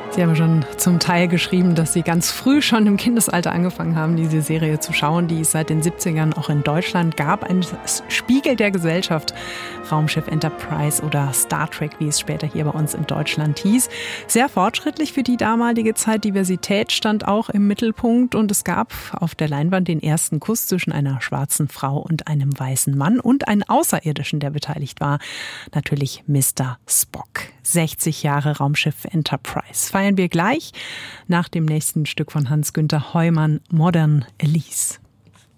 Sie haben schon zum Teil geschrieben, dass Sie ganz früh schon im Kindesalter angefangen haben, diese Serie zu schauen, die es seit den 70ern auch in Deutschland gab. Ein Spiegel der Gesellschaft, Raumschiff Enterprise oder Star Trek, wie es später hier bei uns in Deutschland hieß. Sehr fortschrittlich für die damalige Zeit. Diversität stand auch im Mittelpunkt und es gab auf der Leinwand den ersten Kuss zwischen einer schwarzen Frau und einem weißen Mann und einen Außerirdischen, der beteiligt war. Natürlich Mr. Spock. 60 Jahre Raumschiff Enterprise. Feiern wir gleich nach dem nächsten Stück von Hans-Günther Heumann, Modern Elise.